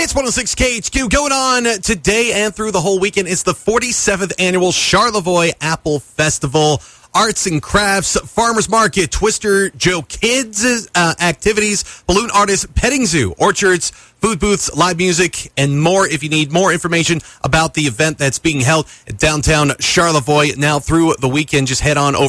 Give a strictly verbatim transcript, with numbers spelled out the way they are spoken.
It's one oh six K H Q going on today and through the whole weekend. It's the forty-seventh annual Charlevoix Apple Festival. Arts and crafts, farmers market, Twister Joe Kids uh, activities, balloon artists, petting zoo, orchards, food booths, live music, and more. If you need more information about the event that's being held at downtown Charlevoix now through the weekend, just head on over